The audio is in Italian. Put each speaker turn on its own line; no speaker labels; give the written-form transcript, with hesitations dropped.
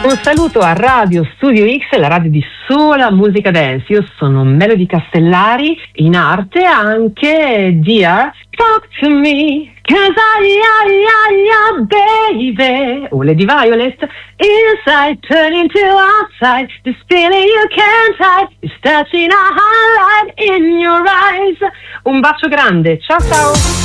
Un saluto a Radio Studio X, la radio di sola musica dance. Io sono Melody Castellari, in arte anche Dear Talk to Me, 'cause I baby. O Lady Violet, inside turn into outside, this feeling you can't hide, is touching a highlight in your eyes. Un bacio grande, ciao ciao.